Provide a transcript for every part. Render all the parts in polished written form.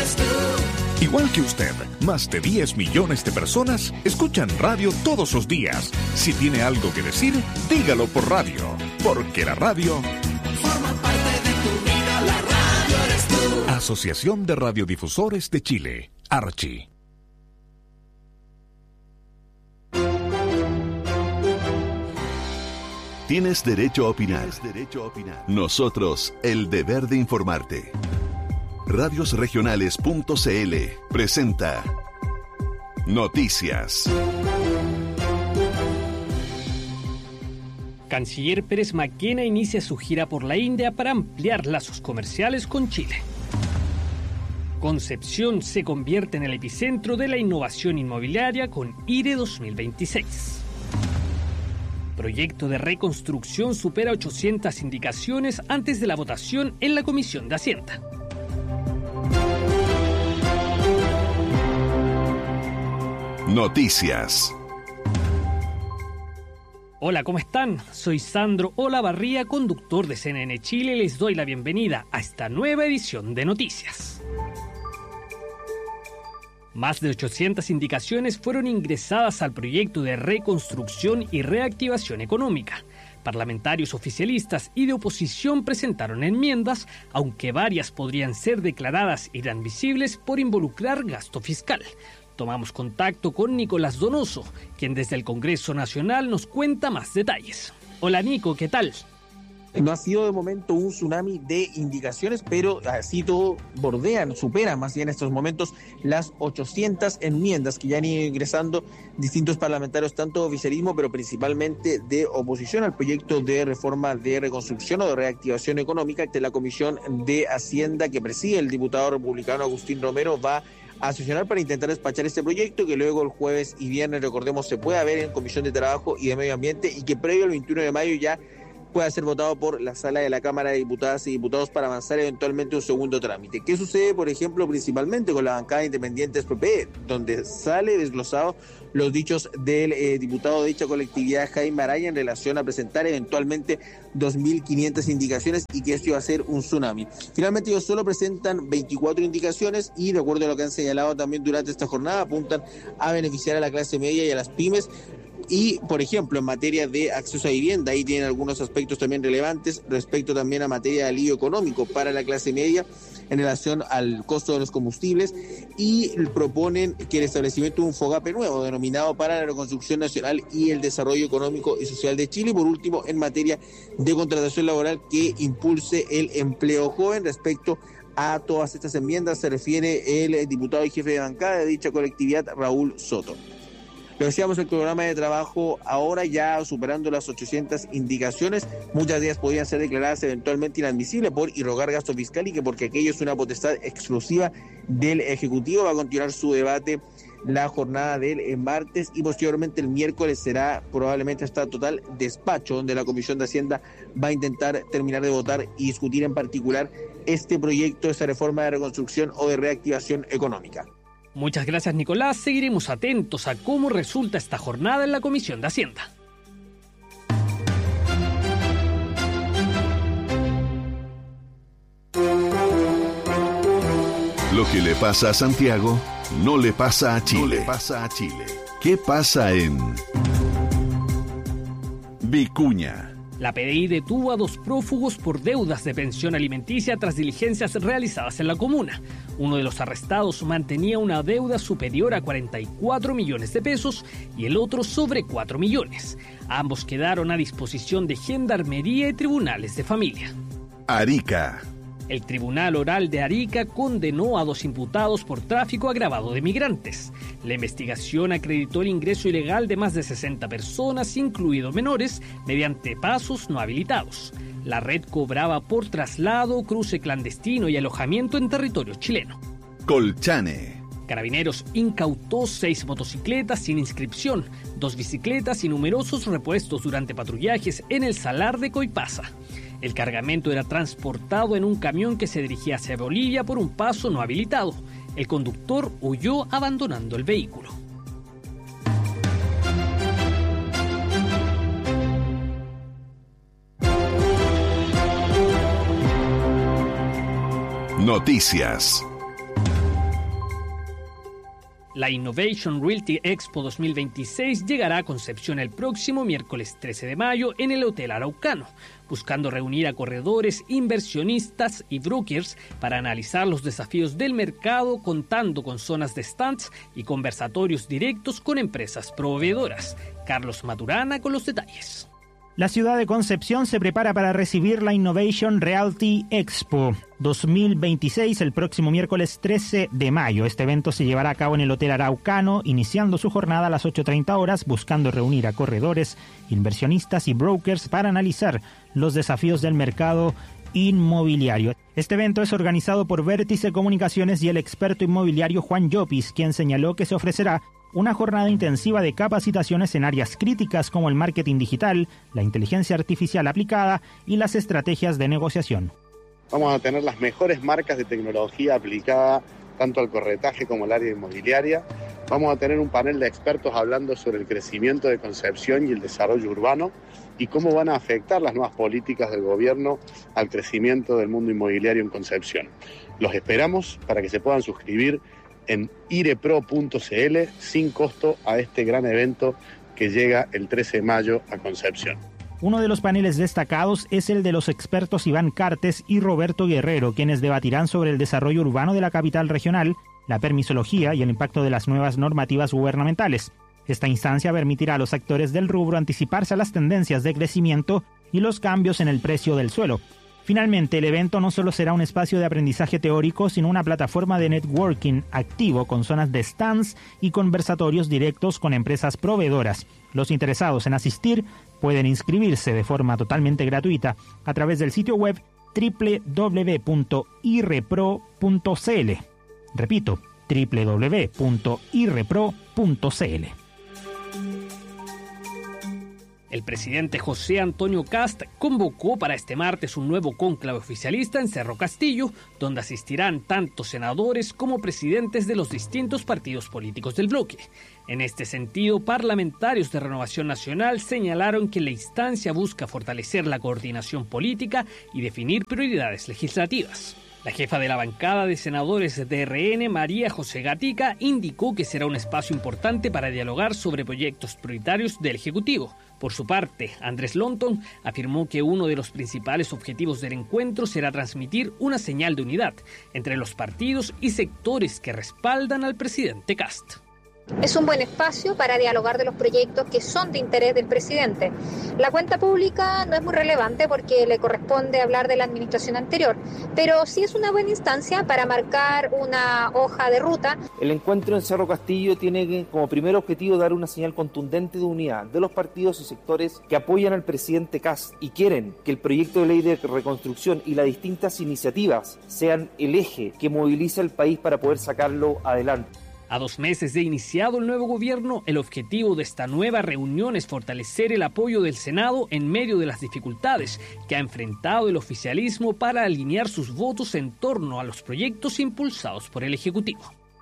eres tú. Igual que usted, más de 10 millones de personas escuchan radio todos los días. Si tiene algo que decir, dígalo por radio, porque la radio forma parte de tu vida, la radio eres tú. Asociación de Radiodifusores de Chile, Archi. Tienes derecho a opinar. Nosotros, el deber de informarte. Radiosregionales.cl presenta Noticias. Canciller Pérez Maquena inicia su gira por la India para ampliar lazos comerciales con Chile. Concepción se convierte en el epicentro de la innovación inmobiliaria con IRE 2026. Proyecto de reconstrucción supera 800 indicaciones antes de la votación en la Comisión de Hacienda. Noticias. Hola, ¿cómo están? Soy Sandro Olavarría, conductor de CNN Chile, y les doy la bienvenida a esta nueva edición de Noticias. Más de 800 indicaciones fueron ingresadas al proyecto de reconstrucción y reactivación económica. Parlamentarios oficialistas y de oposición presentaron enmiendas, aunque varias podrían ser declaradas inadmisibles por involucrar gasto fiscal. Tomamos contacto con Nicolás Donoso, quien desde el Congreso Nacional nos cuenta más detalles. Hola Nico, ¿qué tal? No ha sido de momento un tsunami de indicaciones, pero así todo superan más bien en estos momentos las 800 enmiendas que ya han ido ingresando distintos parlamentarios, tanto de oficialismo, pero principalmente de oposición al proyecto de reforma de reconstrucción o de reactivación económica que la Comisión de Hacienda que preside el diputado republicano Agustín Romero va a sesionar para intentar despachar este proyecto que luego el jueves y viernes, recordemos, se puede ver en Comisión de Trabajo y de Medio Ambiente y que previo al 21 de mayo ya pueda ser votado por la sala de la Cámara de Diputadas y Diputados para avanzar eventualmente un segundo trámite. ¿Qué sucede, por ejemplo, principalmente con la bancada independiente PP, donde sale desglosado los dichos del diputado de dicha colectividad, Jaime Araya, en relación a presentar eventualmente 2.500 indicaciones y que esto iba a ser un tsunami? Finalmente ellos solo presentan 24 indicaciones y, de acuerdo a lo que han señalado también durante esta jornada, apuntan a beneficiar a la clase media y a las pymes. Y, por ejemplo, en materia de acceso a vivienda, ahí tienen algunos aspectos también relevantes respecto también a materia de alivio económico para la clase media en relación al costo de los combustibles, y proponen que el establecimiento de un FOGAPE nuevo denominado para la reconstrucción nacional y el desarrollo económico y social de Chile. Y por último, en materia de contratación laboral, que impulse el empleo joven. Respecto a todas estas enmiendas se refiere el diputado y jefe de bancada de dicha colectividad, Raúl Soto. Lo decíamos, el programa de trabajo ahora ya superando las 800 indicaciones, muchas de ellas podrían ser declaradas eventualmente inadmisibles por irrogar gasto fiscal y que porque aquello es una potestad exclusiva del Ejecutivo. Va a continuar su debate la jornada del martes y posteriormente el miércoles será probablemente hasta total despacho, donde la Comisión de Hacienda va a intentar terminar de votar y discutir en particular este proyecto, esta reforma de reconstrucción o de reactivación económica. Muchas gracias, Nicolás. Seguiremos atentos a cómo resulta esta jornada en la Comisión de Hacienda. Lo que le pasa a Santiago no le pasa a Chile. ¿Qué pasa en Vicuña? La PDI detuvo a 2 prófugos por deudas de pensión alimenticia tras diligencias realizadas en la comuna. Uno de los arrestados mantenía una deuda superior a 44 millones de pesos y el otro sobre 4 millones. Ambos quedaron a disposición de Gendarmería y tribunales de familia. Arica. El Tribunal Oral de Arica condenó a 2 imputados por tráfico agravado de migrantes. La investigación acreditó el ingreso ilegal de más de 60 personas, incluidos menores, mediante pasos no habilitados. La red cobraba por traslado, cruce clandestino y alojamiento en territorio chileno. Colchane. Carabineros incautó 6 motocicletas sin inscripción, 2 bicicletas y numerosos repuestos durante patrullajes en el Salar de Coipasa. El cargamento era transportado en un camión que se dirigía hacia Bolivia por un paso no habilitado. El conductor huyó abandonando el vehículo. Noticias. La Innovation Realty Expo 2026 llegará a Concepción el próximo miércoles 13 de mayo en el Hotel Araucano, buscando reunir a corredores, inversionistas y brokers para analizar los desafíos del mercado, contando con zonas de stands y conversatorios directos con empresas proveedoras. Carlos Maturana con los detalles. La ciudad de Concepción se prepara para recibir la Innovation Realty Expo 2026 el próximo miércoles 13 de mayo. Este evento se llevará a cabo en el Hotel Araucano, iniciando su jornada a las 8:30 horas, buscando reunir a corredores, inversionistas y brokers para analizar los desafíos del mercado inmobiliario. Este evento es organizado por Vértice Comunicaciones y el experto inmobiliario Juan Llopis, quien señaló que se ofrecerá una jornada intensiva de capacitaciones en áreas críticas como el marketing digital, la inteligencia artificial aplicada y las estrategias de negociación. Vamos a tener las mejores marcas de tecnología aplicada tanto al corretaje como al área inmobiliaria. Vamos a tener un panel de expertos hablando sobre el crecimiento de Concepción y el desarrollo urbano y cómo van a afectar las nuevas políticas del gobierno al crecimiento del mundo inmobiliario en Concepción. Los esperamos para que se puedan suscribir en irepro.cl sin costo a este gran evento que llega el 13 de mayo a Concepción. Uno de los paneles destacados es el de los expertos Iván Cartes y Roberto Guerrero, quienes debatirán sobre el desarrollo urbano de la capital regional, la permisología y el impacto de las nuevas normativas gubernamentales. Esta instancia permitirá a los actores del rubro anticiparse a las tendencias de crecimiento y los cambios en el precio del suelo. Finalmente, el evento no solo será un espacio de aprendizaje teórico, sino una plataforma de networking activo con zonas de stands y conversatorios directos con empresas proveedoras. Los interesados en asistir pueden inscribirse de forma totalmente gratuita a través del sitio web www.irrepro.cl. Repito, www.irrepro.cl. El presidente José Antonio Kast convocó para este martes un nuevo cónclave oficialista en Cerro Castillo, donde asistirán tanto senadores como presidentes de los distintos partidos políticos del bloque. En este sentido, parlamentarios de Renovación Nacional señalaron que la instancia busca fortalecer la coordinación política y definir prioridades legislativas. La jefa de la bancada de senadores de RN, María José Gatica, indicó que será un espacio importante para dialogar sobre proyectos prioritarios del Ejecutivo. Por su parte, Andrés Lonton afirmó que uno de los principales objetivos del encuentro será transmitir una señal de unidad entre los partidos y sectores que respaldan al presidente Kast. Es un buen espacio para dialogar de los proyectos que son de interés del presidente. La cuenta pública no es muy relevante porque le corresponde hablar de la administración anterior, pero sí es una buena instancia para marcar una hoja de ruta. El encuentro en Cerro Castillo tiene como primer objetivo dar una señal contundente de unidad de los partidos y sectores que apoyan al presidente Kast y quieren que el proyecto de ley de reconstrucción y las distintas iniciativas sean el eje que moviliza al país para poder sacarlo adelante. A 2 meses de iniciado el nuevo gobierno, el objetivo de esta nueva reunión es fortalecer el apoyo del Senado en medio de las dificultades que ha enfrentado el oficialismo para alinear sus votos en torno a los proyectos impulsados por el Ejecutivo.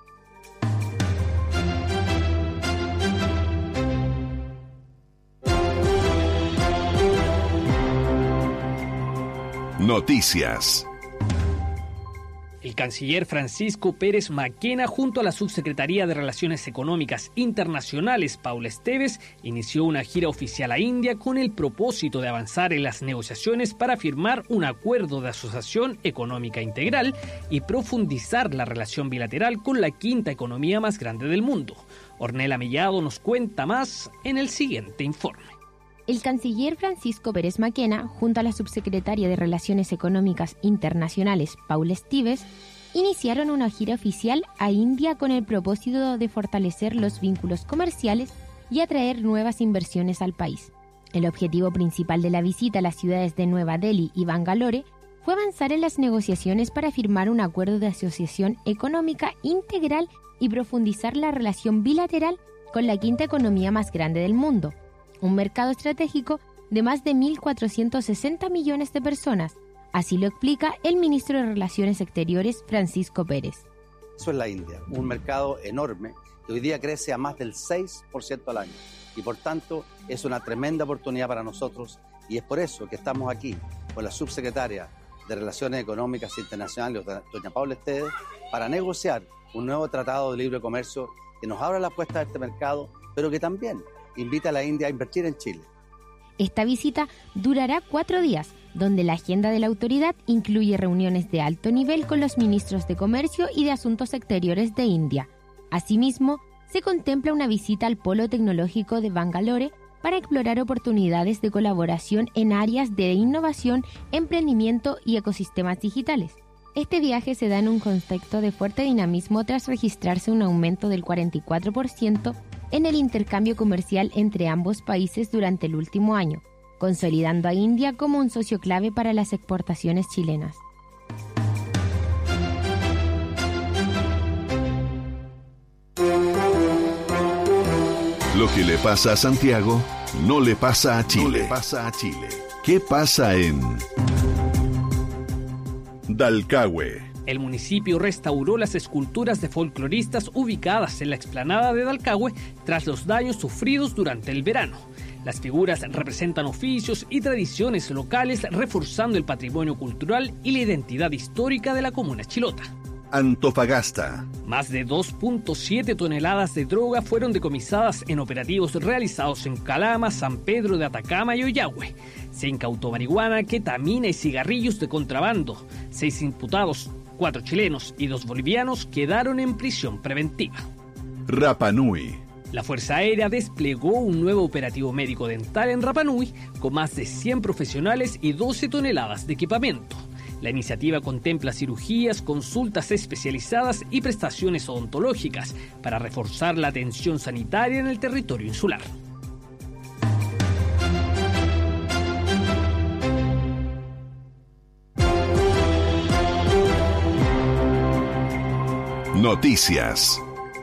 Noticias. El canciller Francisco Pérez Maquena, junto a la Subsecretaría de Relaciones Económicas Internacionales, Paula Esteves, inició una gira oficial a India con el propósito de avanzar en las negociaciones para firmar un acuerdo de asociación económica integral y profundizar la relación bilateral con la quinta economía más grande del mundo. Ornella Mellado nos cuenta más en el siguiente informe. El canciller Francisco Pérez Maquena, junto a la subsecretaria de Relaciones Económicas Internacionales, Paula Esteves, iniciaron una gira oficial a India con el propósito de fortalecer los vínculos comerciales y atraer nuevas inversiones al país. El objetivo principal de la visita a las ciudades de Nueva Delhi y Bangalore fue avanzar en las negociaciones para firmar un acuerdo de asociación económica integral y profundizar la relación bilateral con la quinta economía más grande del mundo, un mercado estratégico de más de 1.460 millones de personas. Así lo explica el ministro de Relaciones Exteriores, Francisco Pérez. Eso es la India, un mercado enorme que hoy día crece a más del 6% al año y por tanto es una tremenda oportunidad para nosotros y es por eso que estamos aquí con la subsecretaria de Relaciones Económicas Internacionales, doña Paula Esteves, para negociar un nuevo tratado de libre comercio que nos abra las puertas a este mercado, pero que también invita a la India a invertir en Chile. Esta visita durará 4 días, donde la agenda de la autoridad incluye reuniones de alto nivel con los ministros de Comercio y de Asuntos Exteriores de India. Asimismo, se contempla una visita al Polo Tecnológico de Bangalore para explorar oportunidades de colaboración en áreas de innovación, emprendimiento y ecosistemas digitales. Este viaje se da en un contexto de fuerte dinamismo tras registrarse un aumento del 44% en el intercambio comercial entre ambos países durante el último año, consolidando a India como un socio clave para las exportaciones chilenas. Lo que le pasa a Santiago no le pasa a Chile. ¿Qué pasa en Dalcahue? El municipio restauró las esculturas de folcloristas ubicadas en la explanada de Dalcahue tras los daños sufridos durante el verano. Las figuras representan oficios y tradiciones locales, reforzando el patrimonio cultural y la identidad histórica de la comuna chilota. Antofagasta. Más de 2.7 toneladas de droga fueron decomisadas en operativos realizados en Calama, San Pedro de Atacama y Ollagüe. Se incautó marihuana, ketamina y cigarrillos de contrabando. 6 imputados, 4 chilenos y 2 bolivianos, quedaron en prisión preventiva. Rapa Nui. La Fuerza Aérea desplegó un nuevo operativo médico dental en Rapa Nui con más de 100 profesionales y 12 toneladas de equipamiento. La iniciativa contempla cirugías, consultas especializadas y prestaciones odontológicas para reforzar la atención sanitaria en el territorio insular. Noticias.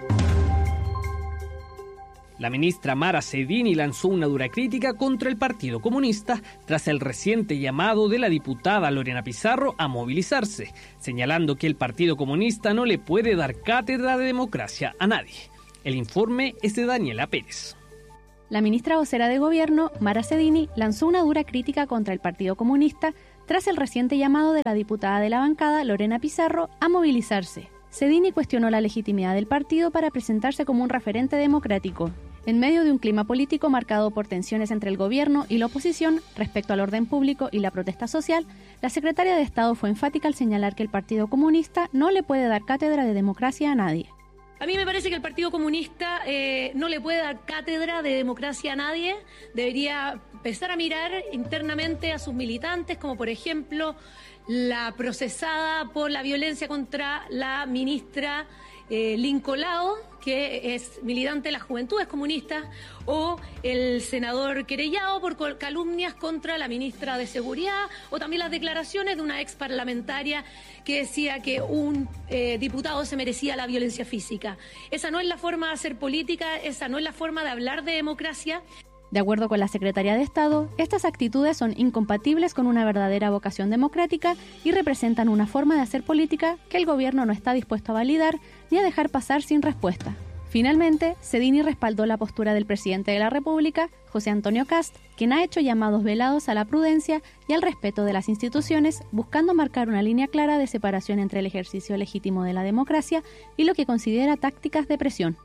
La ministra Mara Cedini lanzó una dura crítica contra el Partido Comunista tras el reciente llamado de la diputada Lorena Pizarro a movilizarse, señalando que el Partido Comunista no le puede dar cátedra de democracia a nadie. El informe es de Daniela Pérez. La ministra vocera de Gobierno, Mara Cedini, lanzó una dura crítica contra el Partido Comunista tras el reciente llamado de la diputada de la bancada, Lorena Pizarro, a movilizarse. Cedini cuestionó la legitimidad del partido para presentarse como un referente democrático. En medio de un clima político marcado por tensiones entre el gobierno y la oposición respecto al orden público y la protesta social, la secretaria de Estado fue enfática al señalar que el Partido Comunista no le puede dar cátedra de democracia a nadie. A mí me parece que el Partido Comunista no le puede dar cátedra de democracia a nadie. Debería empezar a mirar internamente a sus militantes, como por ejemplo la procesada por la violencia contra la ministra Lincolao, que es militante de las Juventudes Comunistas, o el senador querellado por calumnias contra la ministra de Seguridad, o también las declaraciones de una ex parlamentaria que decía que un diputado se merecía la violencia física. Esa no es la forma de hacer política, esa no es la forma de hablar de democracia. De acuerdo con la Secretaría de Estado, estas actitudes son incompatibles con una verdadera vocación democrática y representan una forma de hacer política que el gobierno no está dispuesto a validar ni a dejar pasar sin respuesta. Finalmente, Cedini respaldó la postura del presidente de la República, José Antonio Kast, quien ha hecho llamados velados a la prudencia y al respeto de las instituciones, buscando marcar una línea clara de separación entre el ejercicio legítimo de la democracia y lo que considera tácticas de presión.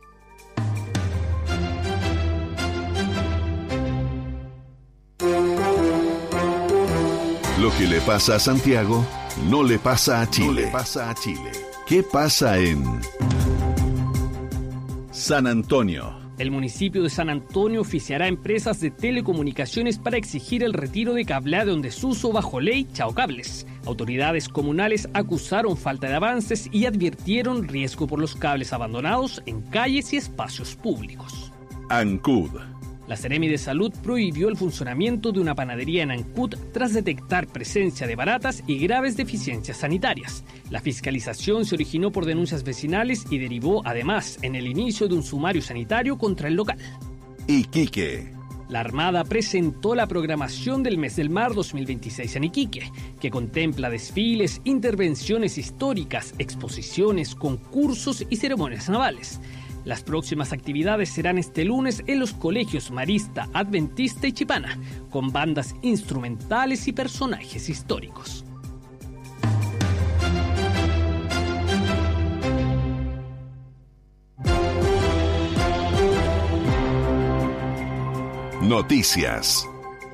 Lo que le pasa a Santiago no le pasa a Chile. ¿Qué pasa en San Antonio? El municipio de San Antonio oficiará a empresas de telecomunicaciones para exigir el retiro de cableado en desuso bajo ley Chao Cables. Autoridades comunales acusaron falta de avances y advirtieron riesgo por los cables abandonados en calles y espacios públicos. Ancud. La Seremi de Salud prohibió el funcionamiento de una panadería en Ancud tras detectar presencia de baratas y graves deficiencias sanitarias. La fiscalización se originó por denuncias vecinales y derivó además en el inicio de un sumario sanitario contra el local. Iquique. La Armada presentó la programación del Mes del Mar 2026 en Iquique, que contempla desfiles, intervenciones históricas, exposiciones, concursos y ceremonias navales. Las próximas actividades serán este lunes en los colegios Marista, Adventista y Chipana, con bandas instrumentales y personajes históricos. Noticias.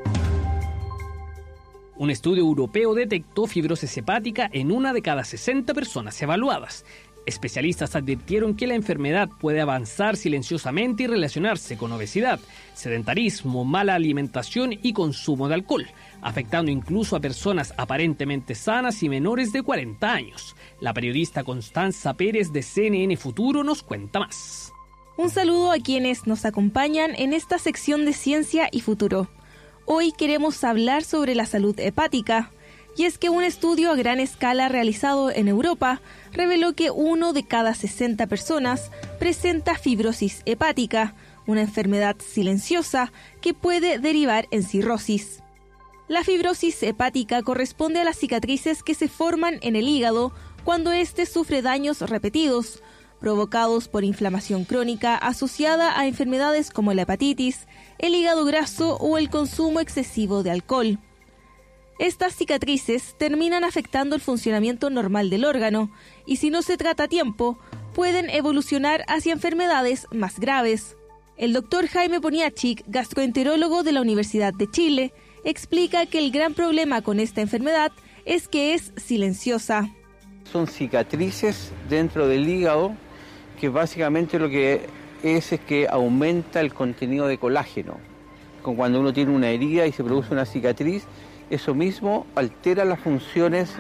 Un estudio europeo detectó fibrosis hepática en 1 de cada 60 personas evaluadas. Especialistas advirtieron que la enfermedad puede avanzar silenciosamente y relacionarse con obesidad, sedentarismo, mala alimentación y consumo de alcohol, afectando incluso a personas aparentemente sanas y menores de 40 años. La periodista Constanza Pérez de CNN Futuro nos cuenta más. Un saludo a quienes nos acompañan en esta sección de Ciencia y Futuro. Hoy queremos hablar sobre la salud hepática. Y es que un estudio a gran escala realizado en Europa reveló que 1 de cada 60 personas presenta fibrosis hepática, una enfermedad silenciosa que puede derivar en cirrosis. La fibrosis hepática corresponde a las cicatrices que se forman en el hígado cuando éste sufre daños repetidos, provocados por inflamación crónica asociada a enfermedades como la hepatitis, el hígado graso o el consumo excesivo de alcohol. Estas cicatrices terminan afectando el funcionamiento normal del órgano y si no se trata a tiempo, pueden evolucionar hacia enfermedades más graves. El doctor Jaime Poniatchik, gastroenterólogo de la Universidad de Chile, explica que el gran problema con esta enfermedad es que es silenciosa. Son cicatrices dentro del hígado que básicamente lo que es que aumenta el contenido de colágeno. Cuando uno tiene una herida y se produce una cicatriz, eso mismo altera las funciones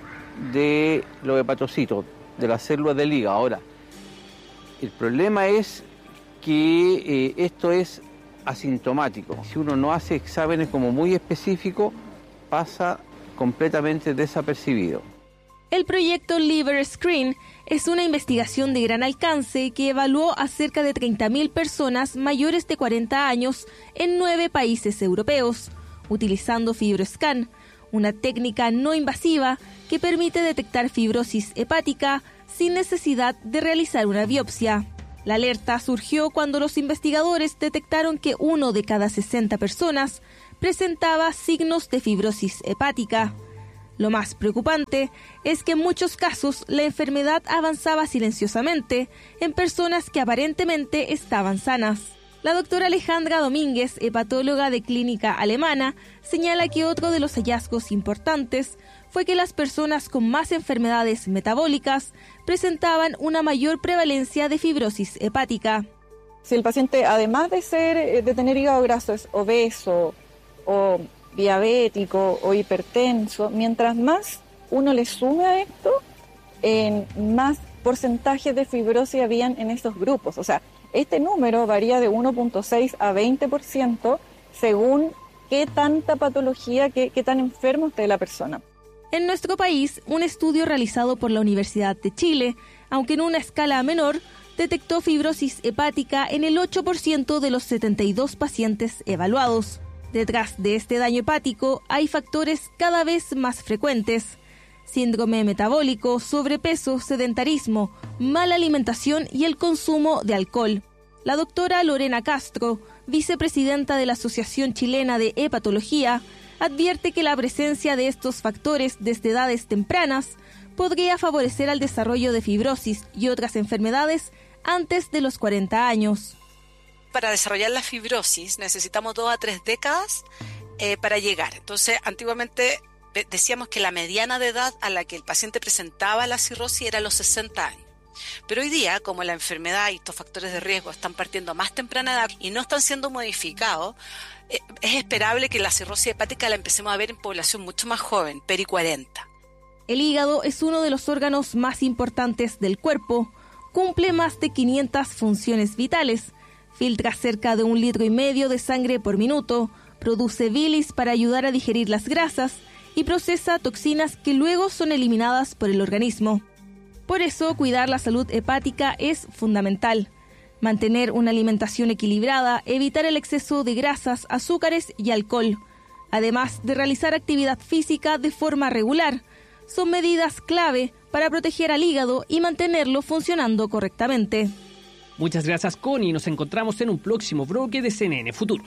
de los hepatocitos, de las células del hígado. Ahora, el problema es que esto es asintomático. Si uno no hace exámenes como muy específicos, pasa completamente desapercibido. El proyecto Liver Screen es una investigación de gran alcance que evaluó a cerca de 30.000 personas mayores de 40 años en 9 países europeos, utilizando FibroScan, una técnica no invasiva que permite detectar fibrosis hepática sin necesidad de realizar una biopsia. La alerta surgió cuando los investigadores detectaron que 1 de cada 60 personas presentaba signos de fibrosis hepática. Lo más preocupante es que en muchos casos la enfermedad avanzaba silenciosamente en personas que aparentemente estaban sanas. La doctora Alejandra Domínguez, hepatóloga de clínica alemana, señala que otro de los hallazgos importantes fue que las personas con más enfermedades metabólicas presentaban una mayor prevalencia de fibrosis hepática. Si el paciente, además de tener hígado graso, es obeso o diabético o hipertenso, mientras más uno le sume a esto, más porcentajes de fibrosis habían en estos grupos. O sea, este número varía de 1.6 a 20% según qué tanta patología, qué tan enfermo esté la persona. En nuestro país, un estudio realizado por la Universidad de Chile, aunque en una escala menor, detectó fibrosis hepática en el 8% de los 72 pacientes evaluados. Detrás de este daño hepático hay factores cada vez más frecuentes: síndrome metabólico, sobrepeso, sedentarismo, mala alimentación y el consumo de alcohol. La doctora Lorena Castro, vicepresidenta de la Asociación Chilena de Hepatología, advierte que la presencia de estos factores desde edades tempranas podría favorecer al desarrollo de fibrosis y otras enfermedades antes de los 40 años. Para desarrollar la fibrosis necesitamos 2 a 3 décadas para llegar. Entonces, antiguamente decíamos que la mediana de edad a la que el paciente presentaba la cirrosis era los 60 años. Pero hoy día, como la enfermedad y estos factores de riesgo están partiendo a más temprana edad y no están siendo modificados, es esperable que la cirrosis hepática la empecemos a ver en población mucho más joven, peri 40. El hígado es uno de los órganos más importantes del cuerpo. Cumple más de 500 funciones vitales. Filtra cerca de 1,5 litros de sangre por minuto, produce bilis para ayudar a digerir las grasas y procesa toxinas que luego son eliminadas por el organismo. Por eso, cuidar la salud hepática es fundamental. Mantener una alimentación equilibrada, evitar el exceso de grasas, azúcares y alcohol, además de realizar actividad física de forma regular, son medidas clave para proteger al hígado y mantenerlo funcionando correctamente. Muchas gracias, Connie. Nos encontramos en un próximo bloque de CNN Futuro.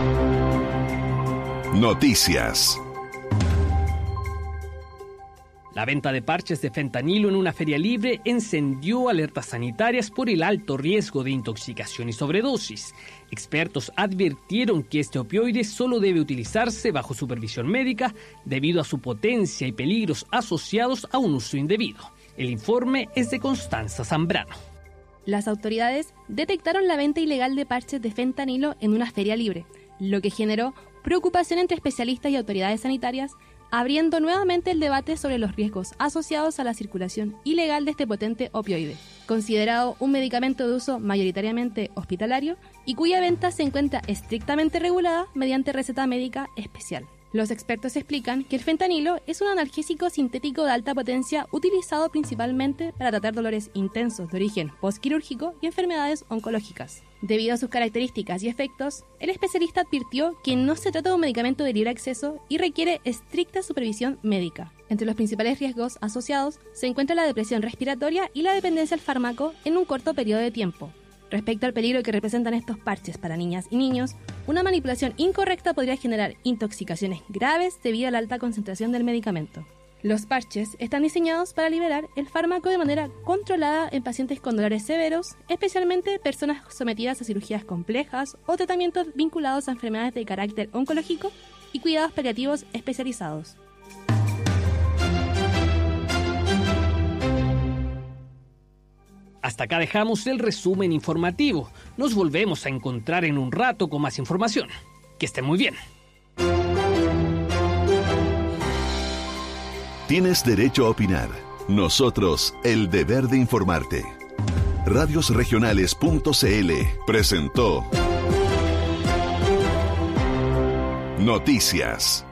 Noticias. La venta de parches de fentanilo en una feria libre encendió alertas sanitarias por el alto riesgo de intoxicación y sobredosis. Expertos advirtieron que este opioide solo debe utilizarse bajo supervisión médica debido a su potencia y peligros asociados a un uso indebido. El informe es de Constanza Zambrano. Las autoridades detectaron la venta ilegal de parches de fentanilo en una feria libre, lo que generó preocupación entre especialistas y autoridades sanitarias, abriendo nuevamente el debate sobre los riesgos asociados a la circulación ilegal de este potente opioide, considerado un medicamento de uso mayoritariamente hospitalario y cuya venta se encuentra estrictamente regulada mediante receta médica especial. Los expertos explican que el fentanilo es un analgésico sintético de alta potencia utilizado principalmente para tratar dolores intensos de origen postquirúrgico y enfermedades oncológicas. Debido a sus características y efectos, el especialista advirtió que no se trata de un medicamento de libre acceso y requiere estricta supervisión médica. Entre los principales riesgos asociados se encuentra la depresión respiratoria y la dependencia al fármaco en un corto periodo de tiempo. Respecto al peligro que representan estos parches para niñas y niños, una manipulación incorrecta podría generar intoxicaciones graves debido a la alta concentración del medicamento. Los parches están diseñados para liberar el fármaco de manera controlada en pacientes con dolores severos, especialmente personas sometidas a cirugías complejas o tratamientos vinculados a enfermedades de carácter oncológico y cuidados paliativos especializados. Hasta acá dejamos el resumen informativo. Nos volvemos a encontrar en un rato con más información. Que estén muy bien. Tienes derecho a opinar. Nosotros, el deber de informarte. Radiosregionales.cl presentó Noticias.